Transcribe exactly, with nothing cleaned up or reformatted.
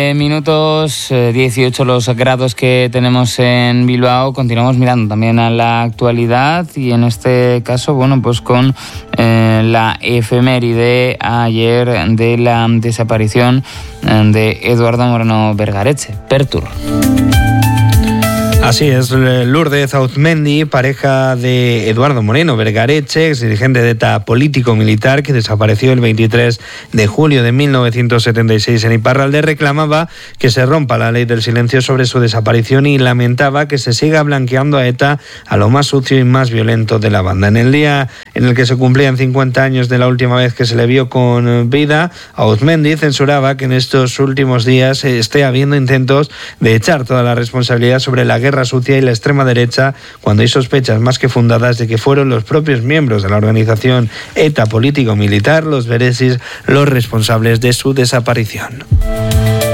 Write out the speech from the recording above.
Minutos, eh, dieciocho los grados que tenemos en Bilbao. Continuamos mirando también a la actualidad y en este caso, bueno, pues con eh, la efeméride ayer de la desaparición eh, de Eduardo Moreno Vergaretxe, Pertur. Así es, Lourdes Auzmendi, pareja de Eduardo Moreno Vergaretxe, ex dirigente de ETA político-militar que desapareció el veintitrés de julio de mil novecientos setenta y seis en Iparralde, reclamaba que se rompa la ley del silencio sobre su desaparición y lamentaba que se siga blanqueando a ETA a lo más sucio y más violento de la banda. En el día en el que se cumplían cincuenta años de la última vez que se le vio con vida, Auzmendi censuraba que en estos últimos días esté habiendo intentos de echar toda la responsabilidad sobre la guerra sucia y la extrema derecha, cuando hay sospechas más que fundadas de que fueron los propios miembros de la organización ETA político-militar, los Beresis, los responsables de su desaparición.